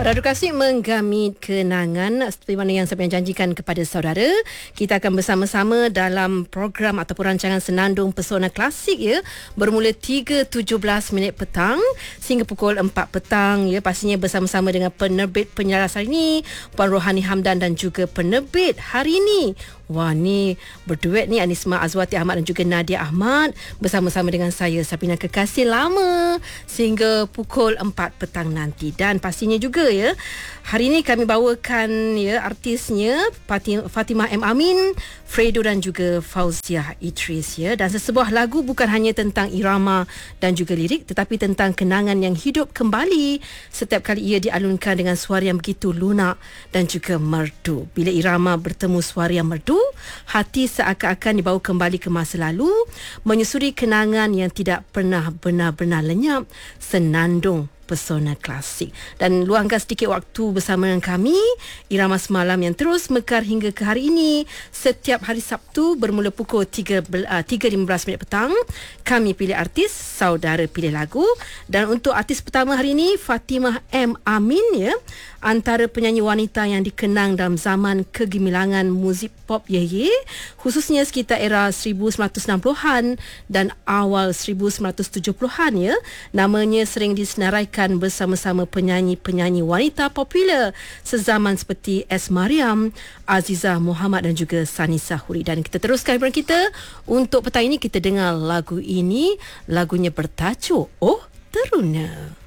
Radio Klasik menggamit kenangan seperti mana yang saya janjikan kepada saudara. Kita akan bersama-sama dalam program ataupun rancangan Senandung Pesona Klasik ya, bermula 3.17 petang sehingga pukul 4 petang ya, pastinya bersama-sama dengan penerbit penyelaras hari ini Puan Rohani Hamdan dan juga penerbit hari ini. Wah, ni berduet ni Anisma Azwati Ahmad dan juga Nadia Ahmad bersama-sama dengan saya Sabina Kekasih lama sehingga pukul 4 petang nanti. Dan pastinya juga ya, hari ini kami bawakan ya artisnya Fatimah M. Amin, Fredo dan juga Fauziah Idris ya. Dan sesebuah lagu bukan hanya tentang irama dan juga lirik, tetapi tentang kenangan yang hidup kembali setiap kali ia dialunkan dengan suara yang begitu lunak dan juga merdu. Bila irama bertemu suara yang merdu, hati seakan-akan dibawa kembali ke masa lalu, menyusuri kenangan yang tidak pernah benar-benar lenyap. Senandung Pesona Klasik. Dan luangkan sedikit waktu bersama dengan kami, irama semalam yang terus mekar hingga ke hari ini. Setiap hari Sabtu bermula pukul 3.15 petang, kami pilih artis, saudara pilih lagu. Dan untuk artis pertama hari ini, Fatimah M. Amin ya, antara penyanyi wanita yang dikenang dalam zaman kegemilangan muzik pop ye, khususnya sekitar era 1960-an dan awal 1970-an ya. Namanya sering disenaraikan bersama-sama penyanyi-penyanyi wanita popular sezaman seperti S. Mariam, Aziza Muhammad dan juga Sani Sahuri. Dan kita teruskan hiburan kita. Untuk petang ini kita dengar lagu ini, lagunya bertajuk Oh Teruna.